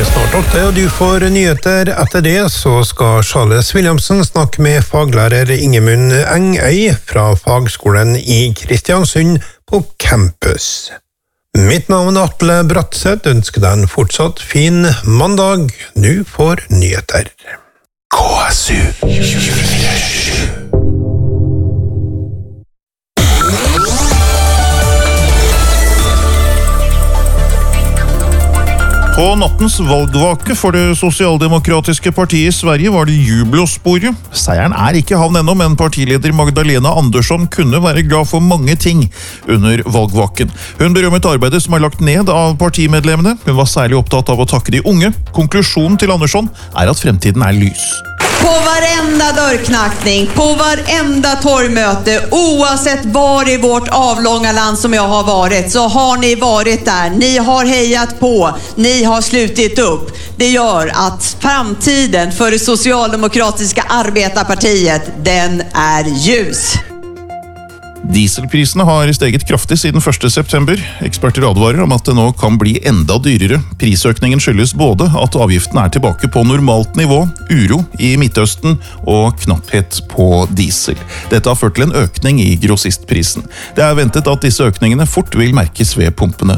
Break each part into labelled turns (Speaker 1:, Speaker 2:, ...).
Speaker 1: Snart 8, og du får nyheter. Etter det så skal Charles Williamson snakke med faglærer Ingemund Engøy fra fagskolen i Kristiansund på campus. Mitt navn er Atle Bratseth, ønsker deg en fortsatt fin mandag. Du får nyheter. KSU 24/7.
Speaker 2: På nattens valgvake for det sosialdemokratiske partiet i Sverige var det jubel å spore. Seieren er ikke havn ennå, men partileder Magdalena Andersson kunne være glad for mange ting under valgvaken. Hun berømmet arbeidet som er lagt ned av partimedlemmene. Hun var særlig opptatt av å takke de unge. Konklusjonen til Andersson er at fremtiden er lys.
Speaker 3: På varenda dörrknackning, på varenda torgmöte, oavsett var i vårt avlånga land som jag har varit, så har ni varit där. Ni har hejat på, ni har slutit upp. Det gör att framtiden för det socialdemokratiska arbetarpartiet, den är ljus.
Speaker 2: Dieselprisene har steget kraftig siden 1. september. Eksperter advarer om at det nå kan bli enda dyrere. Prisøkningen skyldes både at avgiften er tilbake på normalt nivå, uro i Midtøsten og knapphet på diesel. Dette har ført til en økning i grossistprisen. Det er ventet at disse økningene fort vil merkes ved pumpene.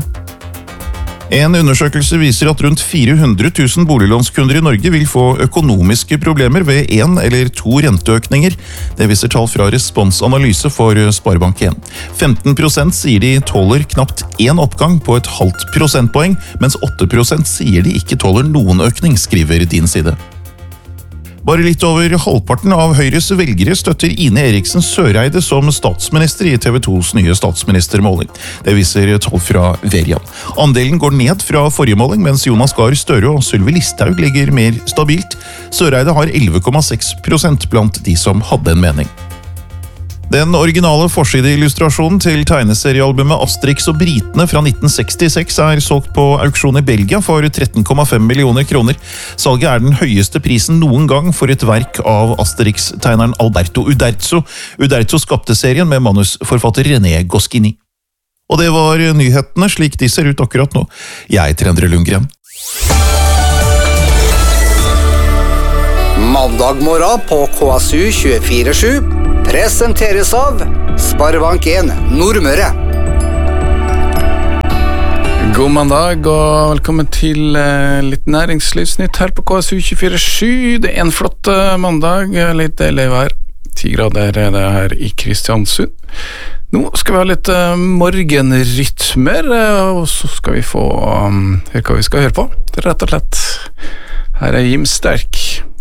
Speaker 2: En undersøkelse viser at rundt 400 000 boliglånskunder i Norge vil få økonomiske problemer ved 1 eller 2 renteøkninger. Det viser tall fra responsanalyse for Sparebank 1. 15% sier de tåler knapt 1 oppgang på et halvt prosentpoeng, mens 8% sier de ikke tåler noen økning, skriver Din Side. Bare litt over halvparten av Høyres velgere støtter Ine Eriksen Søreide som statsminister i TV 2s nye statsministermåling. Det viser tall fra Verian. Andelen går ned fra forrige måling, mens Jonas Gahr Støre og Sylvi Listhaug ligger mer stabilt. Søreide har 11,6% blant de som hadde en mening. Den originale forsideillustrasjonen til tegneseriealbumet Asterix og Britene fra 1966 er solgt på auksjon i Belgia for 13,5 millioner kroner. Salget er den høyeste prisen noen gang for et verk av Asterix-tegneren Alberto Uderzo. Uderzo skapte serien med manusforfatter René Goscinny. Og det var nyhetene slik de ser ut akkurat nå. Jeg heter Endre Lundgren.
Speaker 4: Mandag morgen på KSU 24/7 presenteres av Sparebank 1 Nordmøre.
Speaker 5: God mandag og velkommen til litt næringslivsnytt her på KSU 24/7. Det er en flott mandag, litt deilig vær. 10 grader er det her i Kristiansund. Nå skal vi ha litt morgenrytmer, og så skal vi få høre hva vi skal høre på. Det er rett og slett. Her er Jim Sterk.